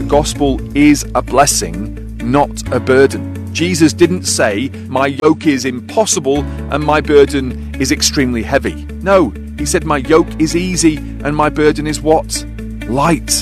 gospel is a blessing, not a burden. Jesus didn't say, my yoke is impossible and my burden is extremely heavy. No, he said, my yoke is easy and my burden is what? Light.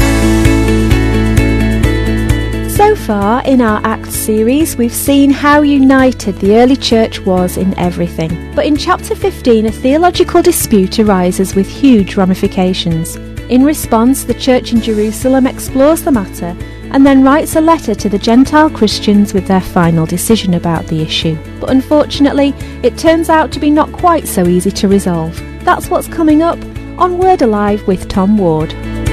So far in our Acts series, we've seen how united the early church was in everything. But in chapter 15, a theological dispute arises with huge ramifications. In response, the church in Jerusalem explores the matter and then writes a letter to the Gentile Christians with their final decision about the issue. But unfortunately, it turns out to be not quite so easy to resolve. That's what's coming up on Word Alive with Tom Ward.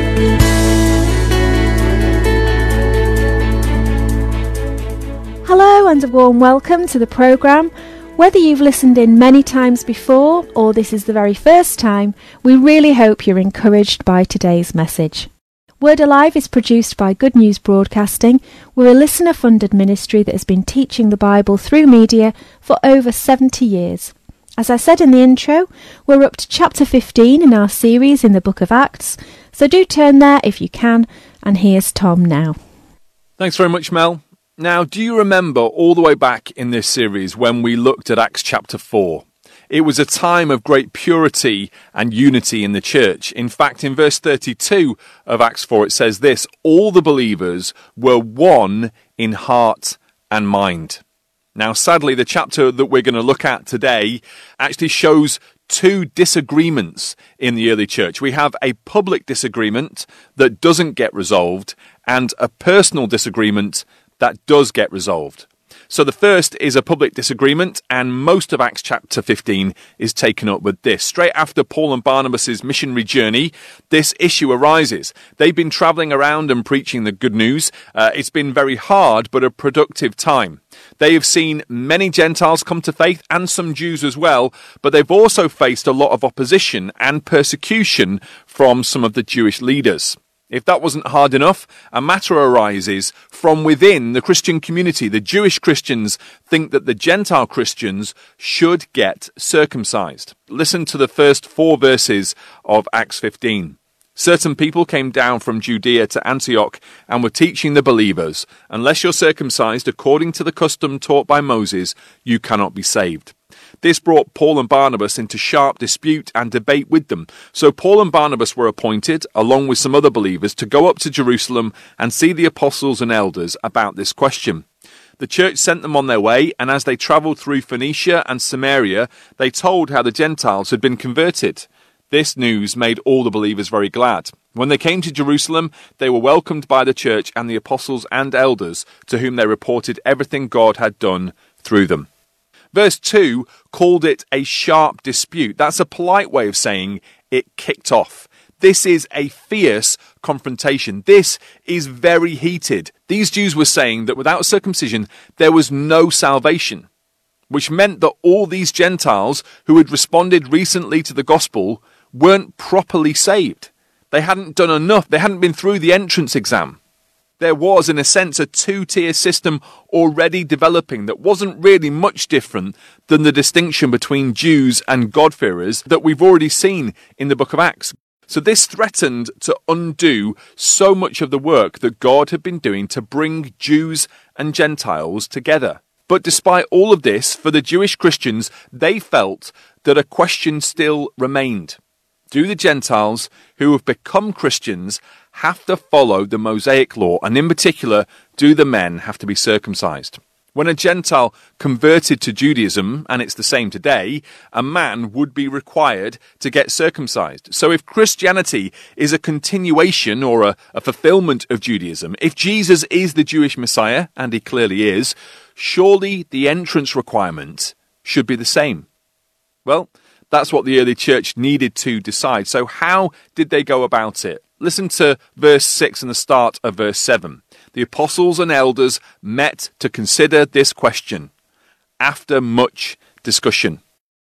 Hello and a warm welcome to the programme. Whether you've listened in many times before or this is the very first time, we really hope you're encouraged by today's message. Word Alive is produced by Good News Broadcasting. We're a listener-funded ministry that has been teaching the Bible through media for over 70 years. As I said in the intro, we're up to chapter 15 in our series in the book of Acts, so do turn there if you can, and here's Tom now. Thanks very much, Mel. Now, do you remember all the way back in this series when we looked at Acts chapter 4? It was a time of great purity and unity in the church. In fact, in verse 32 of Acts 4, it says this, all the believers were one in heart and mind. Now, sadly, the chapter that we're going to look at today actually shows two disagreements in the early church. We have a public disagreement that doesn't get resolved and a personal disagreement that does get resolved. So the first is a public disagreement, and most of Acts chapter 15 is taken up with this. Straight after Paul and Barnabas' missionary journey, this issue arises. They've been travelling around and preaching the good news. It's been very hard, but a productive time. They have seen many Gentiles come to faith, and some Jews as well, but they've also faced a lot of opposition and persecution from some of the Jewish leaders. If that wasn't hard enough, a matter arises from within the Christian community. The Jewish Christians think that the Gentile Christians should get circumcised. Listen to the first 4 verses of Acts 15. Certain people came down from Judea to Antioch and were teaching the believers, unless you're circumcised according to the custom taught by Moses, you cannot be saved. This brought Paul and Barnabas into sharp dispute and debate with them. So Paul and Barnabas were appointed, along with some other believers, to go up to Jerusalem and see the apostles and elders about this question. The church sent them on their way, and as they travelled through Phoenicia and Samaria, they told how the Gentiles had been converted. This news made all the believers very glad. When they came to Jerusalem, they were welcomed by the church and the apostles and elders, to whom they reported everything God had done through them. Verse 2 called it a sharp dispute. That's a polite way of saying it kicked off. This is a fierce confrontation. This is very heated. These Jews were saying that without circumcision, there was no salvation, which meant that all these Gentiles who had responded recently to the gospel weren't properly saved. They hadn't done enough. They hadn't been through the entrance exam. There was, in a sense, a 2-tier system already developing that wasn't really much different than the distinction between Jews and God-fearers that we've already seen in the book of Acts. So this threatened to undo so much of the work that God had been doing to bring Jews and Gentiles together. But despite all of this, for the Jewish Christians, they felt that a question still remained. Do the Gentiles who have become Christians have to follow the Mosaic law, and in particular, do the men have to be circumcised? When a Gentile converted to Judaism, and it's the same today, a man would be required to get circumcised. So if Christianity is a continuation or a fulfillment of Judaism, if Jesus is the Jewish Messiah, and he clearly is, surely the entrance requirement should be the same. Well, that's what the early church needed to decide. So how did they go about it? Listen to verse 6 and the start of verse 7. The apostles and elders met to consider this question after much discussion.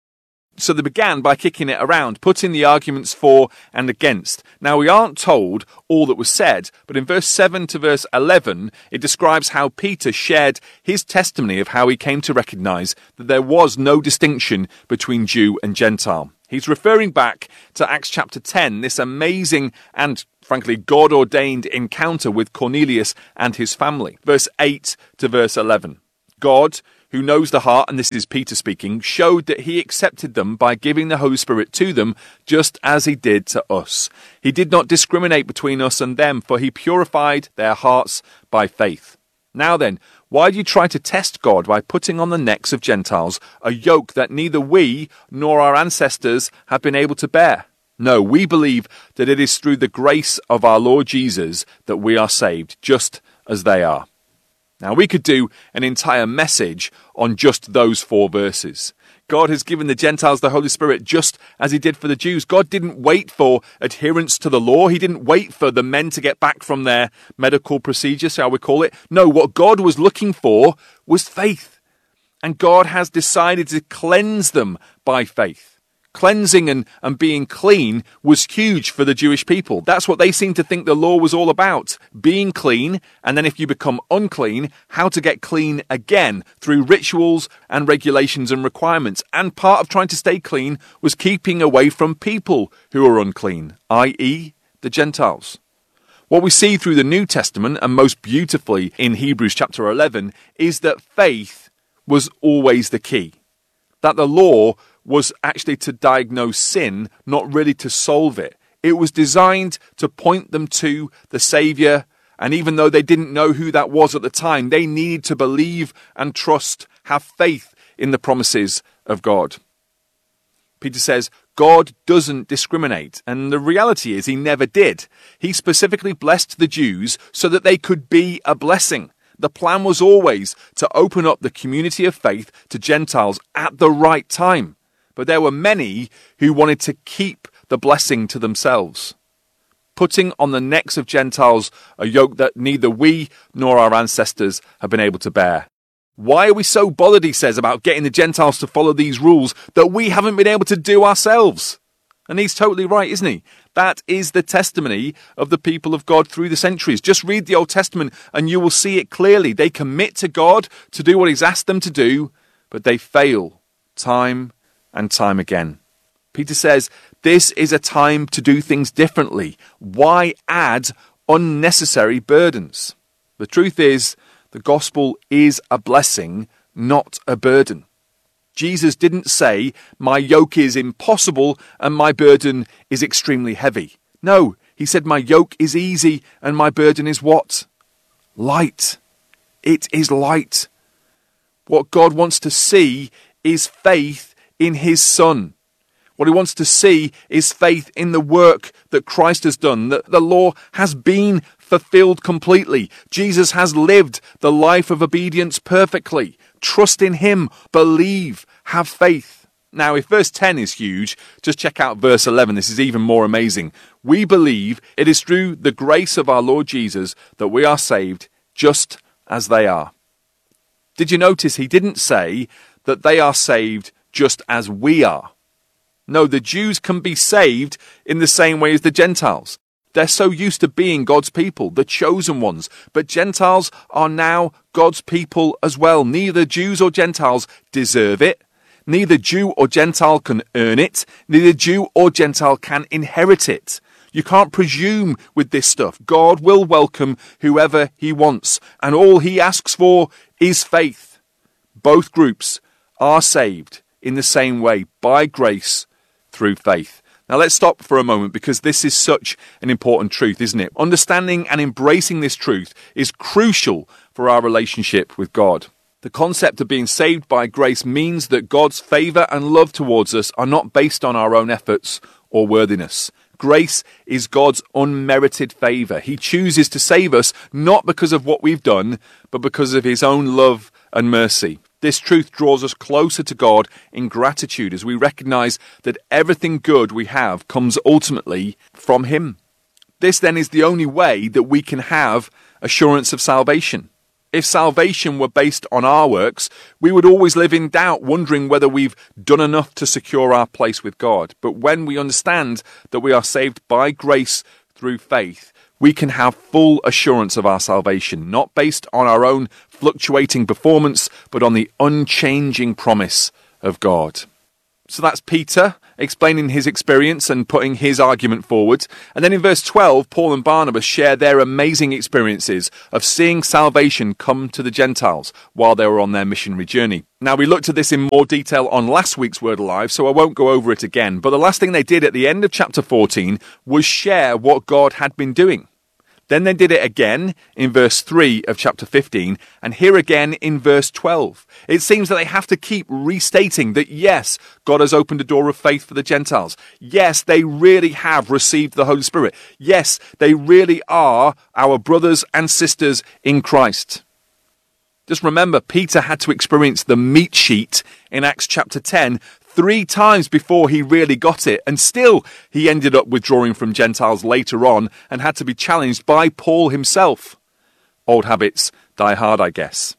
So they began by kicking it around, putting the arguments for and against. Now, we aren't told all that was said, but in verse 7 to verse 11, it describes how Peter shared his testimony of how he came to recognize that there was no distinction between Jew and Gentile. He's referring back to Acts chapter 10, this amazing and, frankly, God-ordained encounter with Cornelius and his family. Verse 8 to verse 11. God, who knows the heart, and this is Peter speaking, showed that he accepted them by giving the Holy Spirit to them, just as he did to us. He did not discriminate between us and them, for he purified their hearts by faith. Now then, why do you try to test God by putting on the necks of Gentiles a yoke that neither we nor our ancestors have been able to bear? No, we believe that it is through the grace of our Lord Jesus that we are saved, just as they are. Now, we could do an entire message on just those 4 verses. God has given the Gentiles the Holy Spirit just as he did for the Jews. God didn't wait for adherence to the law. He didn't wait for the men to get back from their medical procedure, shall we call it. No, what God was looking for was faith. And God has decided to cleanse them by faith. Cleansing and being clean was huge for the Jewish people. That's what they seemed to think the law was all about. Being clean, and then if you become unclean, how to get clean again through rituals and regulations and requirements. And part of trying to stay clean was keeping away from people who are unclean, i.e. the Gentiles. What we see through the New Testament, and most beautifully in Hebrews chapter 11, is that faith was always the key. That the law was actually to diagnose sin, not really to solve it. It was designed to point them to the Saviour, and even though they didn't know who that was at the time, they needed to believe and trust, have faith in the promises of God. Peter says, God doesn't discriminate, and the reality is he never did. He specifically blessed the Jews so that they could be a blessing. The plan was always to open up the community of faith to Gentiles at the right time. But there were many who wanted to keep the blessing to themselves, putting on the necks of Gentiles a yoke that neither we nor our ancestors have been able to bear. Why are we so bothered, he says, about getting the Gentiles to follow these rules that we haven't been able to do ourselves? And he's totally right, isn't he? That is the testimony of the people of God through the centuries. Just read the Old Testament and you will see it clearly. They commit to God to do what he's asked them to do, but they fail time and time again. Peter says, this is a time to do things differently. Why add unnecessary burdens? The truth is, the gospel is a blessing, not a burden. Jesus didn't say, my yoke is impossible and my burden is extremely heavy. No, he said, my yoke is easy and my burden is what? Light. It is light. What God wants to see is faith in his Son. What he wants to see is faith in the work that Christ has done, that the law has been fulfilled completely. Jesus has lived the life of obedience perfectly. Trust in him, believe, have faith. Now, if verse 10 is huge, just check out verse 11. This is even more amazing. We believe it is through the grace of our Lord Jesus that we are saved, just as they are. Did you notice he didn't say that they are saved just as we are? No, the Jews can be saved in the same way as the Gentiles. They're so used to being God's people, the chosen ones. But Gentiles are now God's people as well. Neither Jews or Gentiles deserve it. Neither Jew or Gentile can earn it. Neither Jew or Gentile can inherit it. You can't presume with this stuff. God will welcome whoever he wants. And all he asks for is faith. Both groups are saved in the same way, by grace, through faith. Now let's stop for a moment because this is such an important truth, isn't it? Understanding and embracing this truth is crucial for our relationship with God. The concept of being saved by grace means that God's favour and love towards us are not based on our own efforts or worthiness. Grace is God's unmerited favour. He chooses to save us not because of what we've done, but because of his own love and mercy. This truth draws us closer to God in gratitude as we recognise that everything good we have comes ultimately from him. This then is the only way that we can have assurance of salvation. If salvation were based on our works, we would always live in doubt, wondering whether we've done enough to secure our place with God. But when we understand that we are saved by grace through faith, we can have full assurance of our salvation, not based on our own fluctuating performance, but on the unchanging promise of God. So that's Peter explaining his experience and putting his argument forward. And then in verse 12, Paul and Barnabas share their amazing experiences of seeing salvation come to the Gentiles while they were on their missionary journey. Now, we looked at this in more detail on last week's Word Alive, so I won't go over it again. But the last thing they did at the end of chapter 14 was share what God had been doing. Then they did it again in verse 3 of chapter 15, and here again in verse 12. It seems that they have to keep restating that, yes, God has opened a door of faith for the Gentiles. Yes, they really have received the Holy Spirit. Yes, they really are our brothers and sisters in Christ. Just remember, Peter had to experience the meat sheet in Acts chapter 10 3 times before he really got it, and still he ended up withdrawing from Gentiles later on and had to be challenged by Paul himself. Old habits die hard, I guess.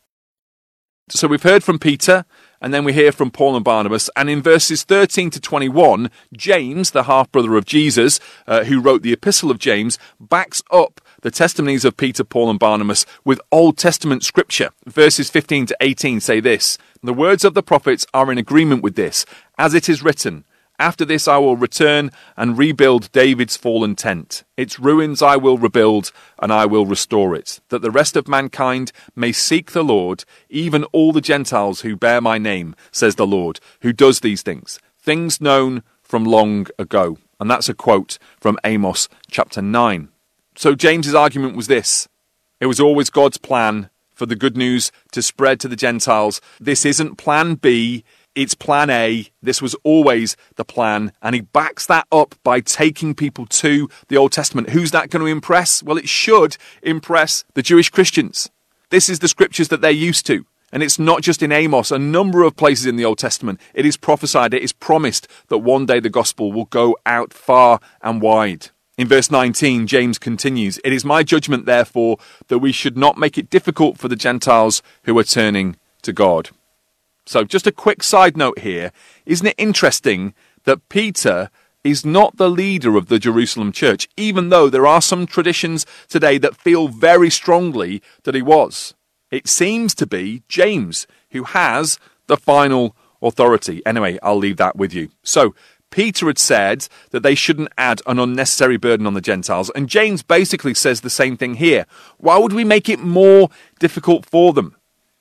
So we've heard from Peter, and then we hear from Paul and Barnabas, and in verses 13 to 21, James, the half-brother of Jesus, who wrote the Epistle of James, backs up the testimonies of Peter, Paul and Barnabas with Old Testament scripture. Verses 15 to 18 say this: "The words of the prophets are in agreement with this, as it is written, 'After this I will return and rebuild David's fallen tent. Its ruins I will rebuild, and I will restore it, that the rest of mankind may seek the Lord, even all the Gentiles who bear my name, says the Lord, who does these things known from long ago.'" And that's a quote from Amos chapter 9. So James's argument was this: it was always God's plan for the good news to spread to the Gentiles. This isn't plan B, it's plan A. This was always the plan. And he backs that up by taking people to the Old Testament. Who's that going to impress? Well, it should impress the Jewish Christians. This is the scriptures that they're used to. And it's not just in Amos. A number of places in the Old Testament, it is prophesied, it is promised that one day the gospel will go out far and wide. In verse 19, James continues, "It is my judgment, therefore, that we should not make it difficult for the Gentiles who are turning to God." So just a quick side note here. Isn't it interesting that Peter is not the leader of the Jerusalem church, even though there are some traditions today that feel very strongly that he was? It seems to be James who has the final authority. Anyway, I'll leave that with you. So, Peter had said that they shouldn't add an unnecessary burden on the Gentiles, and James basically says the same thing here. Why would we make it more difficult for them?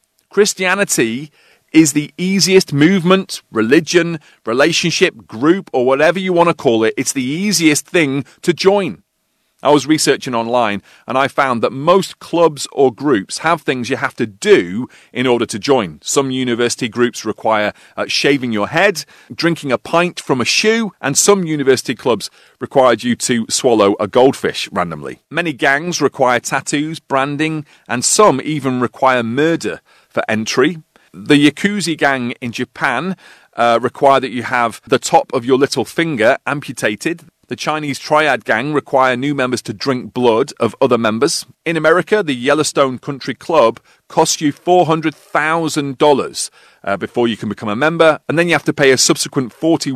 Christianity is the easiest movement, religion, relationship, group, or whatever you want to call it. It's the easiest thing to join. I was researching online and I found that most clubs or groups have things you have to do in order to join. Some university groups require shaving your head, drinking a pint from a shoe, and some university clubs required you to swallow a goldfish randomly. Many gangs require tattoos, branding, and some even require murder for entry. The Yakuza gang in Japan require that you have the top of your little finger amputated. The Chinese Triad gang require new members to drink blood of other members. In America, the Yellowstone Country Club costs you $400,000 before you can become a member, and then you have to pay a subsequent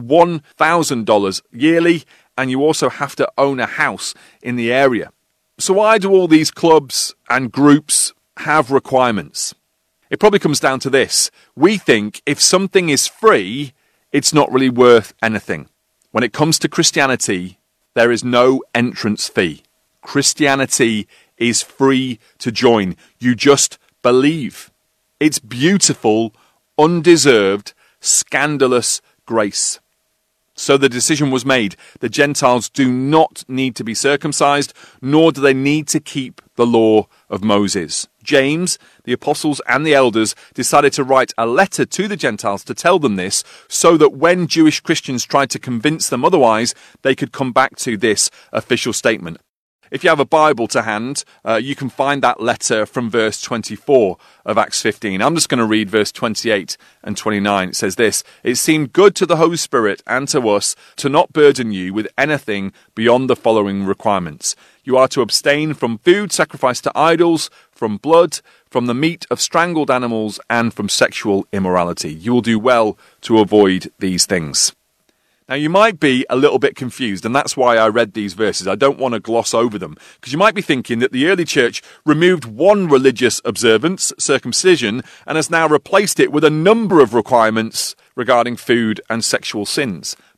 $41,000 yearly, and you also have to own a house in the area. So why do all these clubs and groups have requirements? It probably comes down to this. We think if something is free, it's not really worth anything. When it comes to Christianity, there is no entrance fee. Christianity is free to join. You just believe. It's beautiful, undeserved, scandalous grace. So the decision was made. The Gentiles do not need to be circumcised, nor do they need to keep the law of Moses. James, the apostles and the elders decided to write a letter to the Gentiles to tell them this, so that when Jewish Christians tried to convince them otherwise, they could come back to this official statement. If you have a Bible to hand, you can find that letter from verse 24 of Acts 15. I'm just going to read verse 28 and 29. It says this: "It seemed good to the Holy Spirit and to us to not burden you with anything beyond the following requirements. You are to abstain from food sacrificed to idols, from blood, from the meat of strangled animals, and from sexual immorality. You will do well to avoid these things." Now, you might be a little bit confused, and that's why I read these verses. I don't want to gloss over them, because you might be thinking that the early church removed one religious observance, circumcision, and has now replaced it with a number of requirements regarding food and sexual sins.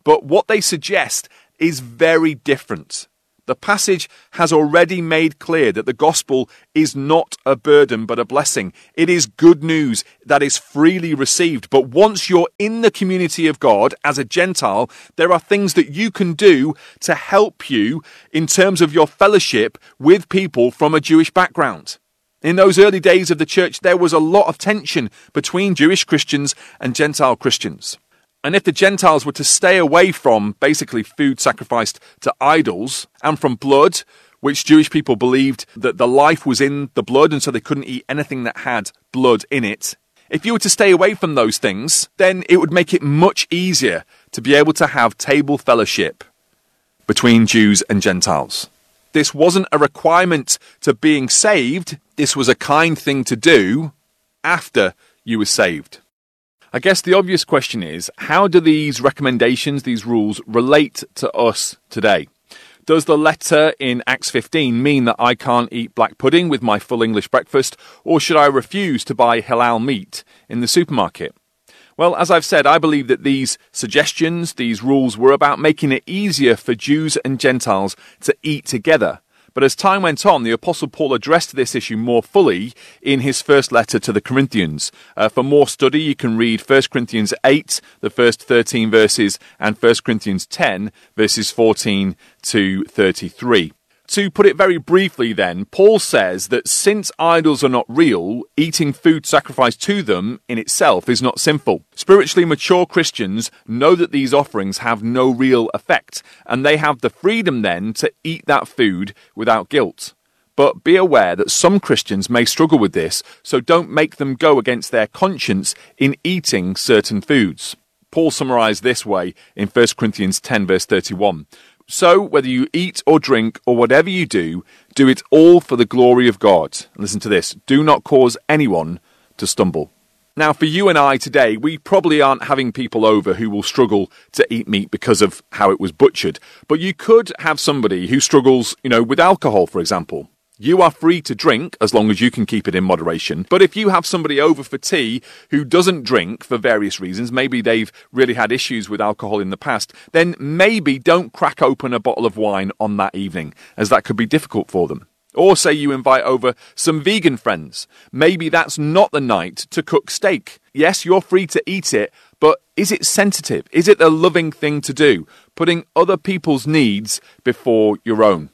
But what they suggest is very different. The passage has already made clear that the gospel is not a burden but a blessing. It is good news that is freely received. But once you're in the community of God as a Gentile, there are things that you can do to help you in terms of your fellowship with people from a Jewish background. In those early days of the church, there was a lot of tension between Jewish Christians and Gentile Christians. And if the Gentiles were to stay away from basically food sacrificed to idols and from blood, which Jewish people believed that the life was in the blood and so they couldn't eat anything that had blood in it. If you were to stay away from those things, then it would make it much easier to be able to have table fellowship between Jews and Gentiles. This wasn't a requirement to being saved. This was a kind thing to do after you were saved. I guess the obvious question is, how do these recommendations, these rules, relate to us today? Does the letter in Acts 15 mean that I can't eat black pudding with my full English breakfast, or should I refuse to buy halal meat in the supermarket? Well, as I've said, I believe that these suggestions, these rules, were about making it easier for Jews and Gentiles to eat together. But as time went on, the Apostle Paul addressed this issue more fully in his first letter to the Corinthians. For more study, you can read 1 Corinthians 8, the first 13 verses, and 1 Corinthians 10, verses 14 to 33. To put it very briefly then, Paul says that since idols are not real, eating food sacrificed to them in itself is not sinful. Spiritually mature Christians know that these offerings have no real effect, and they have the freedom then to eat that food without guilt. But be aware that some Christians may struggle with this, so don't make them go against their conscience in eating certain foods. Paul summarized this way in 1 Corinthians 10 verse 31. So, whether you eat or drink or whatever you do it all for the glory of God. Listen to this. Do not cause anyone to stumble. Now, for you and I today, we probably aren't having people over who will struggle to eat meat because of how it was butchered. But you could have somebody who struggles, with alcohol, for example. You are free to drink as long as you can keep it in moderation. But if you have somebody over for tea who doesn't drink for various reasons, maybe they've really had issues with alcohol in the past, then maybe don't crack open a bottle of wine on that evening, as that could be difficult for them. Or say you invite over some vegan friends. Maybe that's not the night to cook steak. Yes, you're free to eat it, but is it sensitive? Is it a loving thing to do? Putting other people's needs before your own.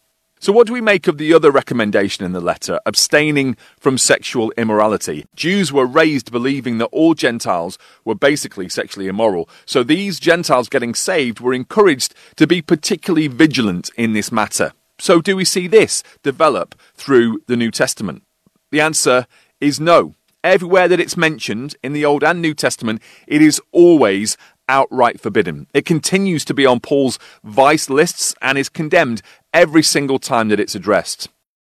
So what do we make of the other recommendation in the letter, abstaining from sexual immorality? Jews were raised believing that all Gentiles were basically sexually immoral. So these Gentiles getting saved were encouraged to be particularly vigilant in this matter. So do we see this develop through the New Testament? The answer is no. Everywhere that it's mentioned in the Old and New Testament, it is always outright forbidden. It continues to be on Paul's vice lists and is condemned every single time that it's addressed.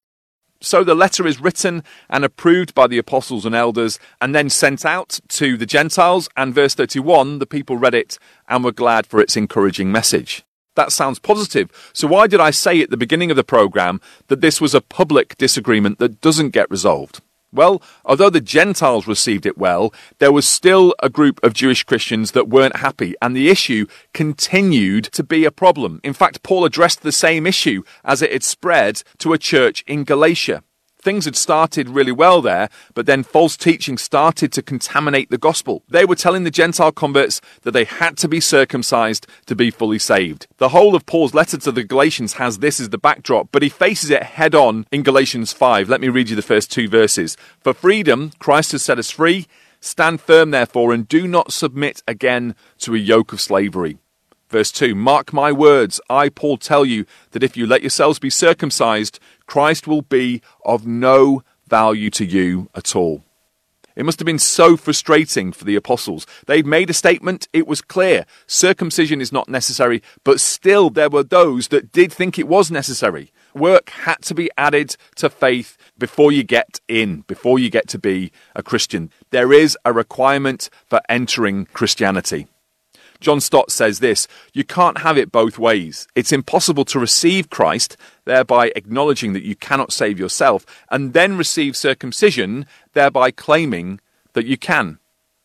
So the letter is written and approved by the apostles and elders and then sent out to the Gentiles, and verse 31, the people read it and were glad for its encouraging message. That sounds positive. So why did I say at the beginning of the program that this was a public disagreement that doesn't get resolved? Well, although the Gentiles received it well, there was still a group of Jewish Christians that weren't happy, and the issue continued to be a problem. In fact, Paul addressed the same issue as it had spread to a church in Galatia. Things had started really well there, but then false teaching started to contaminate the gospel. They were telling the Gentile converts that they had to be circumcised to be fully saved. The whole of Paul's letter to the Galatians has this as the backdrop, but he faces it head on in Galatians 5. Let me read you the first two verses. For freedom, Christ has set us free. Stand firm, therefore, and do not submit again to a yoke of slavery. Verse 2, mark my words, I, Paul, tell you that if you let yourselves be circumcised, Christ will be of no value to you at all. It must have been so frustrating for the apostles. They'd made a statement, it was clear, circumcision is not necessary, but still there were those that did think it was necessary. Work had to be added to faith before you get in, before you get to be a Christian. There is a requirement for entering Christianity. John Stott says this, you can't have it both ways. It's impossible to receive Christ, thereby acknowledging that you cannot save yourself, and then receive circumcision, thereby claiming that you can.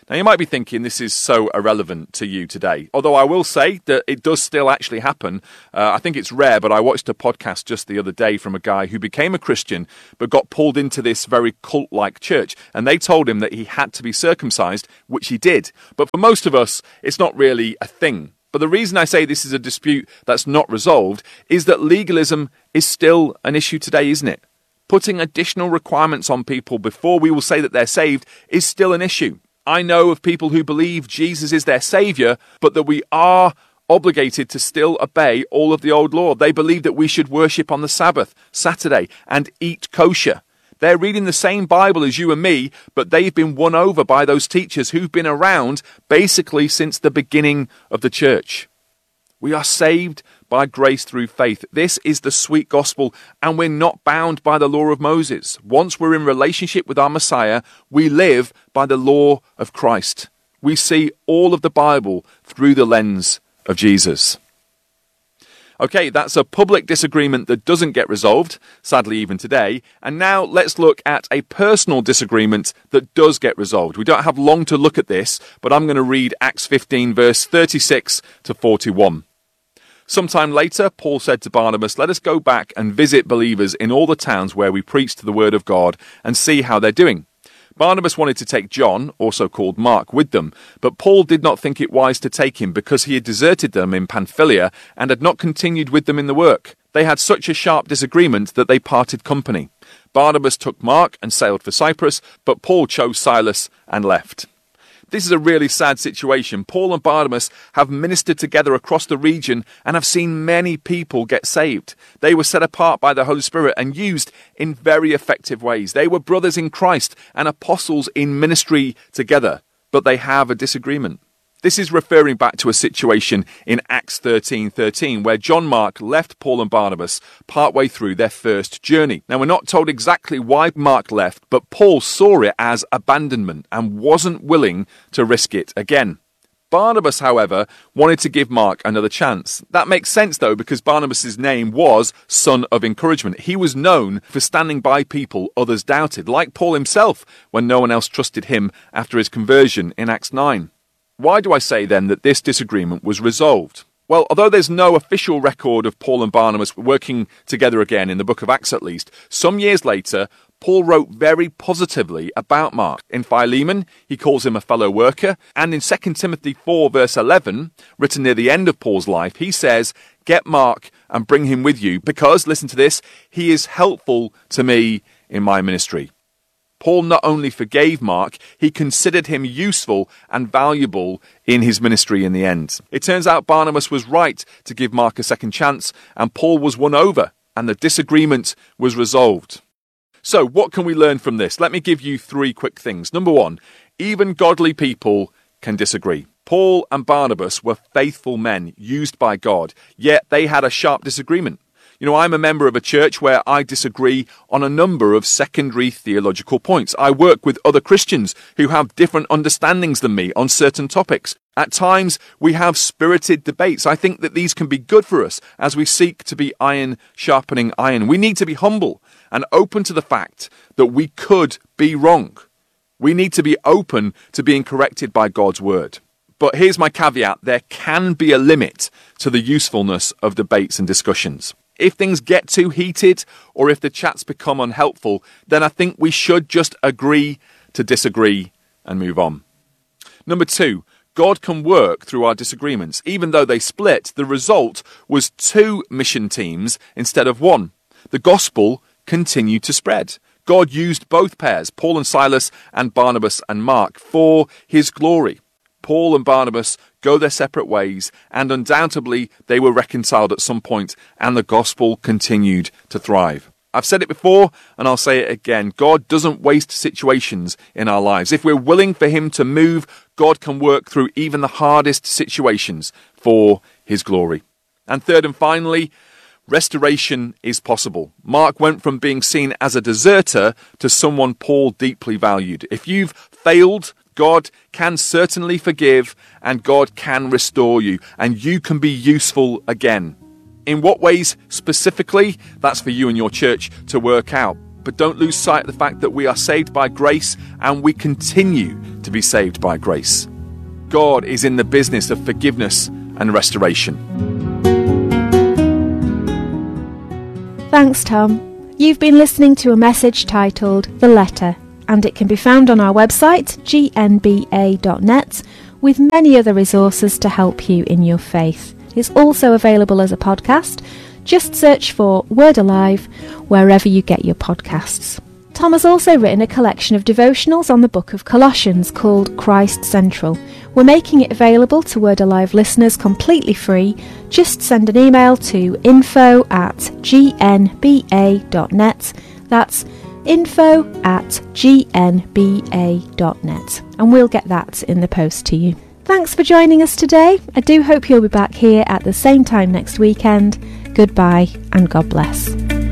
Now, you might be thinking this is so irrelevant to you today, although I will say that it does still actually happen. I think it's rare, but I watched a podcast just the other day from a guy who became a Christian but got pulled into this very cult-like church, and they told him that he had to be circumcised, which he did. But for most of us, it's not really a thing. But the reason I say this is a dispute that's not resolved is that legalism is still an issue today, isn't it? Putting additional requirements on people before we will say that they're saved is still an issue. I know of people who believe Jesus is their saviour, but that we are obligated to still obey all of the old law. They believe that we should worship on the Sabbath, Saturday, and eat kosher. They're reading the same Bible as you and me, but they've been won over by those teachers who've been around basically since the beginning of the church. We are saved by grace through faith. This is the sweet gospel, and we're not bound by the law of Moses. Once we're in relationship with our Messiah, we live by the law of Christ. We see all of the Bible through the lens of Jesus. Okay, that's a public disagreement that doesn't get resolved, sadly even today. And now let's look at a personal disagreement that does get resolved. We don't have long to look at this, but I'm going to read Acts 15, verse 36 to 41. Sometime later, Paul said to Barnabas, "Let us go back and visit believers in all the towns where we preached the word of God and see how they're doing." Barnabas wanted to take John, also called Mark, with them, but Paul did not think it wise to take him because he had deserted them in Pamphylia and had not continued with them in the work. They had such a sharp disagreement that they parted company. Barnabas took Mark and sailed for Cyprus, but Paul chose Silas and left. This is a really sad situation. Paul and Barnabas have ministered together across the region and have seen many people get saved. They were set apart by the Holy Spirit and used in very effective ways. They were brothers in Christ and apostles in ministry together, but they have a disagreement. This is referring back to a situation in Acts 13:13, where John Mark left Paul and Barnabas partway through their first journey. Now, we're not told exactly why Mark left, but Paul saw it as abandonment and wasn't willing to risk it again. Barnabas, however, wanted to give Mark another chance. That makes sense, though, because Barnabas' name was Son of Encouragement. He was known for standing by people others doubted, like Paul himself, when no one else trusted him after his conversion in Acts 9. Why do I say then that this disagreement was resolved? Well, although there's no official record of Paul and Barnabas working together again in the book of Acts at least, some years later, Paul wrote very positively about Mark. In Philemon, he calls him a fellow worker, and in 2 Timothy 4 verse 11, written near the end of Paul's life, he says, "Get Mark and bring him with you, because," listen to this, "he is helpful to me in my ministry." Paul not only forgave Mark, he considered him useful and valuable in his ministry in the end. It turns out Barnabas was right to give Mark a second chance, and Paul was won over, and the disagreement was resolved. So, what can we learn from this? Let me give you 3 quick things. Number 1, even godly people can disagree. Paul and Barnabas were faithful men used by God, yet they had a sharp disagreement. You know, I'm a member of a church where I disagree on a number of secondary theological points. I work with other Christians who have different understandings than me on certain topics. At times, we have spirited debates. I think that these can be good for us as we seek to be iron sharpening iron. We need to be humble and open to the fact that we could be wrong. We need to be open to being corrected by God's word. But here's my caveat. There can be a limit to the usefulness of debates and discussions. If things get too heated or if the chats become unhelpful, then I think we should just agree to disagree and move on. Number 2, God can work through our disagreements. Even though they split, the result was 2 mission teams instead of 1. The gospel continued to spread. God used both pairs, Paul and Silas and Barnabas and Mark, for his glory. Paul and Barnabas go their separate ways, and undoubtedly they were reconciled at some point, and the gospel continued to thrive. I've said it before, and I'll say it again. God doesn't waste situations in our lives. If we're willing for him to move, God can work through even the hardest situations for his glory. And third and finally, restoration is possible. Mark went from being seen as a deserter to someone Paul deeply valued. If you've failed, God can certainly forgive, and God can restore you, and you can be useful again. In what ways specifically, that's for you and your church to work out. But don't lose sight of the fact that we are saved by grace, and we continue to to be saved by grace. God is in the business of forgiveness and restoration. Thanks, Tom. You've been listening to a message titled The Letter, and it can be found on our website, gnba.net, with many other resources to help you in your faith. It's also available as a podcast. Just search for Word Alive wherever you get your podcasts. Tom has also written a collection of devotionals on the book of Colossians called Christ Central. We're making it available to Word Alive listeners completely free. Just send an email to info@gnba.net. That's info@gnba.net, and we'll get that in the post to you. Thanks for joining us today. I do hope you'll be back here at the same time next weekend. Goodbye and God bless.